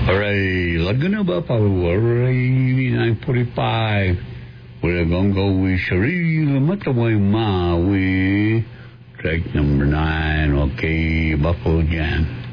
Alright, Laguna ba pa? Alright, 9:45. We're gonna go with Sheree Mataway Maui. Track number 9, okay, Buffalo Jam.